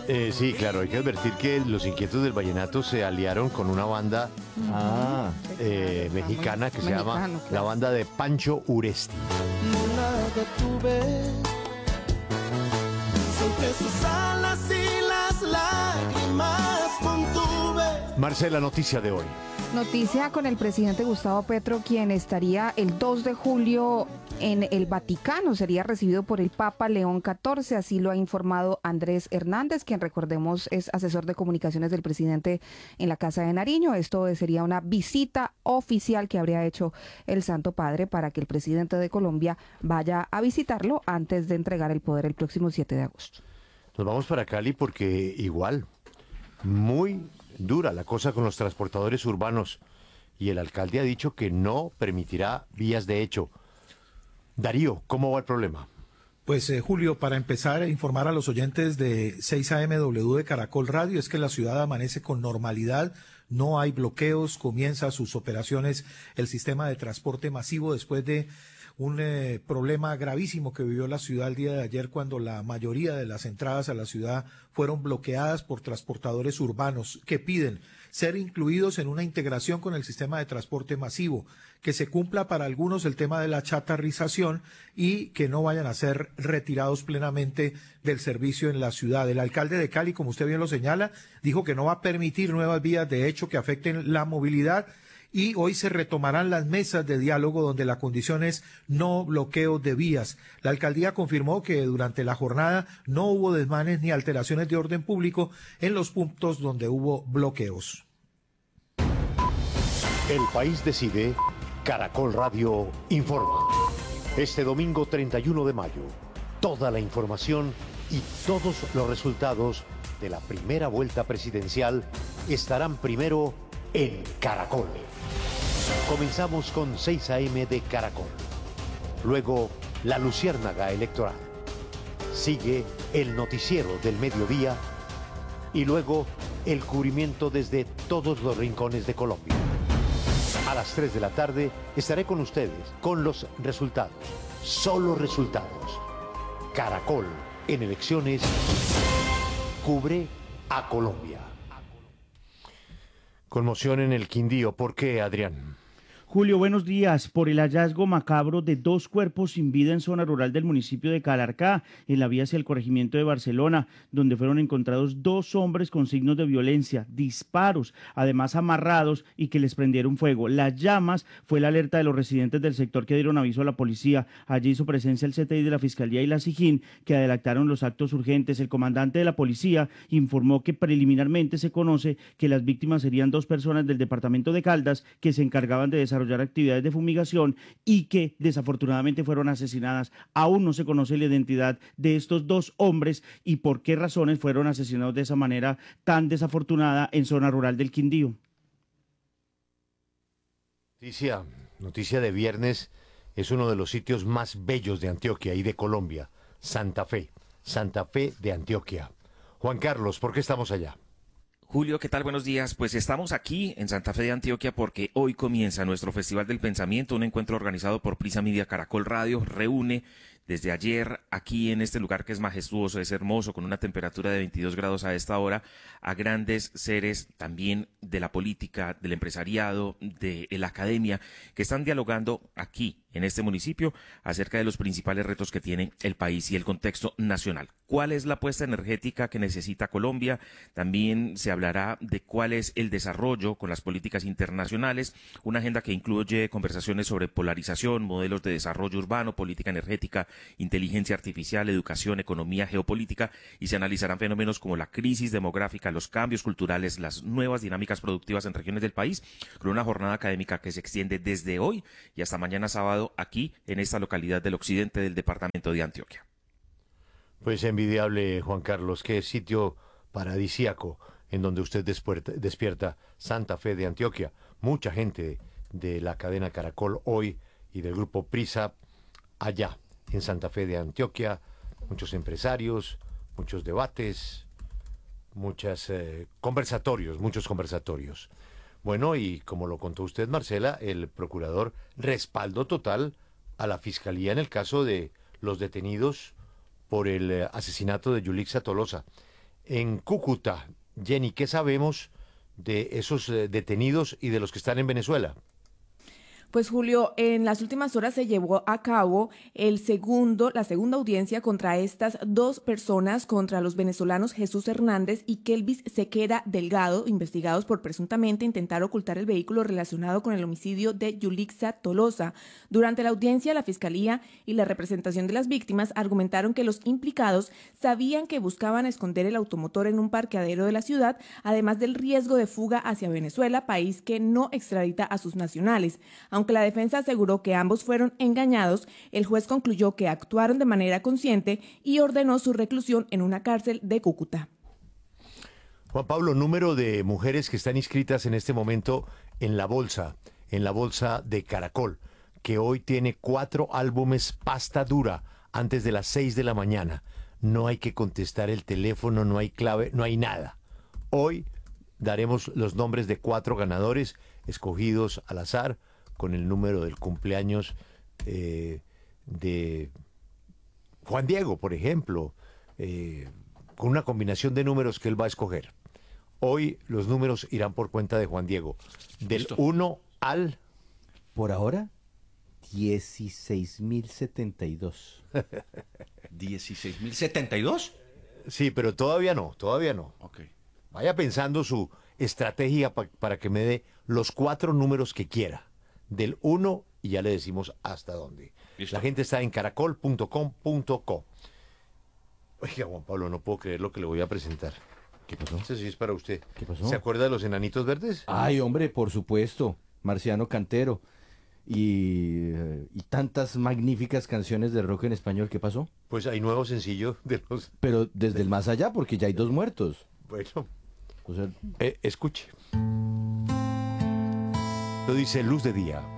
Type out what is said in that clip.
Sí, claro, hay que advertir que los Inquietos del Vallenato se aliaron con una banda Ah, mexicana que se llama Mexicano, la claro. banda de Pancho Uresti. Nada detuve. Solté sus alas y las lágrimas contuve. Marcela, noticia de hoy. Noticia con el presidente Gustavo Petro, quien estaría el 2 de julio en el Vaticano. Sería recibido por el Papa León XIV, así lo ha informado Andrés Hernández, quien recordemos es asesor de comunicaciones del presidente en la Casa de Nariño. Esto sería una visita oficial que habría hecho el Santo Padre para que el presidente de Colombia vaya a visitarlo antes de entregar el poder el próximo 7 de agosto. Nos vamos para Cali porque igual, muy dura la cosa con los transportadores urbanos y el alcalde ha dicho que no permitirá vías de hecho. Darío, ¿cómo va el problema? Pues Julio, para empezar a informar a los oyentes de 6 AMW de Caracol Radio, es que la ciudad amanece con normalidad, no hay bloqueos, comienza sus operaciones el sistema de transporte masivo después de un problema gravísimo que vivió la ciudad el día de ayer cuando la mayoría de las entradas a la ciudad fueron bloqueadas por transportadores urbanos que piden ser incluidos en una integración con el sistema de transporte masivo, que se cumpla para algunos el tema de la chatarrización y que no vayan a ser retirados plenamente del servicio en la ciudad. El alcalde de Cali, como usted bien lo señala, dijo que no va a permitir nuevas vías de hecho que afecten la movilidad. Y hoy se retomarán las mesas de diálogo donde la condición es no bloqueo de vías. La alcaldía confirmó que durante la jornada no hubo desmanes ni alteraciones de orden público en los puntos donde hubo bloqueos. El país decide, Caracol Radio informa. Este domingo 31 de mayo, toda la información y todos los resultados de la primera vuelta presidencial estarán primero en Caracol. Comenzamos con 6 AM de Caracol. Luego, la luciérnaga electoral. Sigue el noticiero del mediodía. Y luego, el cubrimiento desde todos los rincones de Colombia. A las 3 de la tarde estaré con ustedes con los resultados. Solo resultados. Caracol, en elecciones, cubre a Colombia. Conmoción en el Quindío. ¿Por qué, Adrián? Julio, buenos días. Por el hallazgo macabro de 2 cuerpos sin vida en zona rural del municipio de Calarcá, en la vía hacia el corregimiento de Barcelona, donde fueron encontrados 2 hombres con signos de violencia, disparos, además amarrados y que les prendieron fuego. Las llamas fue la alerta de los residentes del sector que dieron aviso a la policía. Allí hizo presencia el CTI de la Fiscalía y la SIJÍN, que adelantaron los actos urgentes. El comandante de la policía informó que preliminarmente se conoce que las víctimas serían 2 personas del departamento de Caldas que se encargaban de desarrollar actividades de fumigación y que desafortunadamente fueron asesinadas. Aún no se conoce la identidad de estos 2 hombres y por qué razones fueron asesinados de esa manera tan desafortunada en zona rural del Quindío. Noticia de viernes, es uno de los sitios más bellos de Antioquia y de Colombia, Santa Fe de Antioquia. Juan Carlos, ¿por qué estamos allá? Julio, ¿qué tal? Buenos días. Pues estamos aquí en Santa Fe de Antioquia porque hoy comienza nuestro Festival del Pensamiento, un encuentro organizado por Prisa Media Caracol Radio. Reúne desde ayer aquí en este lugar que es majestuoso, es hermoso, con una temperatura de 22 grados a esta hora, a grandes seres también de la política, del empresariado, de la academia, que están dialogando aquí en este municipio acerca de los principales retos que tiene el país y el contexto nacional. ¿Cuál es la apuesta energética que necesita Colombia? También se hablará de cuál es el desarrollo con las políticas internacionales, una agenda que incluye conversaciones sobre polarización, modelos de desarrollo urbano, política energética, inteligencia artificial, educación, economía, geopolítica, y se analizarán fenómenos como la crisis demográfica, los cambios culturales, las nuevas dinámicas productivas en regiones del país, con una jornada académica que se extiende desde hoy y hasta mañana sábado aquí en esta localidad del occidente del departamento de Antioquia. Pues envidiable, Juan Carlos, qué sitio paradisíaco en donde usted despierta, Santa Fe de Antioquia. Mucha gente de la cadena Caracol hoy y del grupo Prisa allá en Santa Fe de Antioquia, muchos empresarios, muchos debates, muchos conversatorios. Bueno, y como lo contó usted, Marcela, el procurador respaldo total a la Fiscalía en el caso de los detenidos por el asesinato de Yulixa Tolosa. en Cúcuta. Jenny, ¿qué sabemos de esos detenidos y de los que están en Venezuela? Pues Julio, en las últimas horas se llevó a cabo la segunda audiencia contra estas dos personas, contra los venezolanos Jesús Hernández y Kelvis Sequera Delgado, investigados por presuntamente intentar ocultar el vehículo relacionado con el homicidio de Yulixa Tolosa. Durante la audiencia, la Fiscalía y la representación de las víctimas argumentaron que los implicados sabían que buscaban esconder el automotor en un parqueadero de la ciudad, además del riesgo de fuga hacia Venezuela, país que no extradita a sus nacionales. Aunque la defensa aseguró que ambos fueron engañados, el juez concluyó que actuaron de manera consciente y ordenó su reclusión en una cárcel de Cúcuta. Juan Pablo, número de mujeres que están inscritas en este momento en la bolsa de Caracol, que hoy tiene 4 álbumes pasta dura antes de las 6 de la mañana. No hay que contestar el teléfono, no hay clave, no hay nada. Hoy daremos los nombres de 4 ganadores escogidos al azar, con el número del cumpleaños de Juan Diego, por ejemplo, con una combinación de números que él va a escoger. Hoy los números irán por cuenta de Juan Diego, del Listo. 1 al... Por ahora, 16.072. ¿16.072? Sí, pero todavía no. Ok. Vaya pensando su estrategia para que me dé los 4 números que quiera. Del 1 y ya le decimos hasta dónde. Listo. La gente está en caracol.com.co. Oiga, Juan Pablo, no puedo creer lo que le voy a presentar. ¿Qué pasó? Ese sí es para usted. ¿Qué pasó? ¿Se acuerda de los enanitos verdes? Ay, hombre, por supuesto. Marciano Cantero. Y tantas magníficas canciones de rock en español. ¿Qué pasó? Pues hay nuevo sencillo de los... Pero desde el más allá, porque ya hay 2 muertos. Bueno, O sea, escuche. Lo dice Luz de Día.